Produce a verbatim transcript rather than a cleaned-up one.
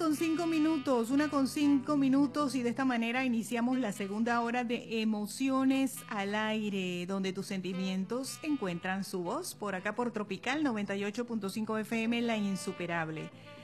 con cinco minutos, una con cinco minutos y de esta manera iniciamos la segunda hora de Emociones al Aire, donde tus sentimientos encuentran su voz, por acá por Tropical noventa y ocho punto cinco F M, La Insuperable.